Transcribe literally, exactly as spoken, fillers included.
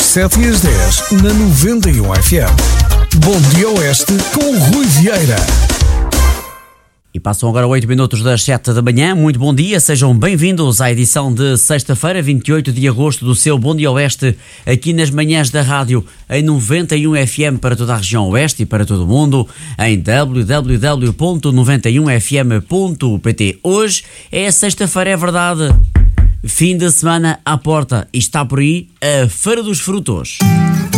sete e às dez na noventa e um F M. Bom Dia Oeste com o Rui Vieira. E passam agora oito minutos das sete da manhã. Muito bom dia, sejam bem-vindos à edição de sexta-feira, vinte e oito de agosto, do seu Bom Dia Oeste, aqui nas manhãs da rádio, em noventa e um F M para toda a região Oeste e para todo o mundo, em w w w ponto noventa e um f m ponto p t. Hoje é sexta-feira, é verdade. Fim de semana à porta e está por aí a Feira dos Frutos.